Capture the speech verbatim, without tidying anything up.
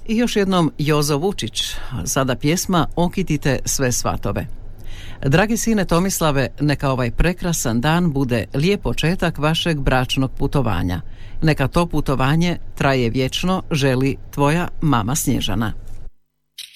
I još jednom Jozo Vučić, sada pjesma Okitite sve svatove. Dragi sine Tomislave, neka ovaj prekrasan dan bude lijep početak vašeg bračnog putovanja. Neka to putovanje traje vječno, želi tvoja mama Snježana.